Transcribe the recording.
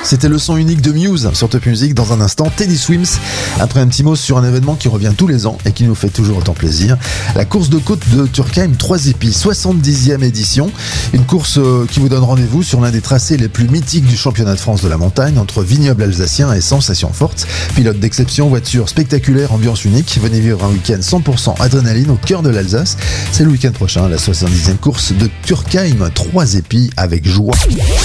C'était le son unique de Muse sur Top Music. Dans un instant, Teddy Swims. Après un petit mot sur un événement qui revient tous les ans et qui nous fait toujours autant plaisir. La course de côte de Turckheim 3 épis, 70e édition. Une course qui vous donne rendez-vous sur l'un des tracés les plus mythiques du championnat de France de la montagne, entre vignobles alsaciens et sensations fortes. Pilote d'exception, voiture spectaculaire, ambiance unique. Venez vivre un week-end 100% adrénaline au cœur de l'Alsace. C'est le week-end prochain, la 70e course de Turckheim 3 épis avec joie.